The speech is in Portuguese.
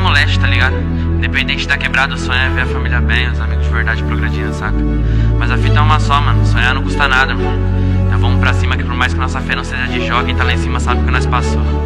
moleste, tá ligado? Independente de tá quebrado, o sonho é ver a família bem, os amigos de verdade progredindo, saca? Mas a fita é uma só, mano. Sonhar não custa nada, irmão. Então vamos pra cima que por mais que nossa fé não seja de jogo, quem tá lá em cima sabe o que nós passou.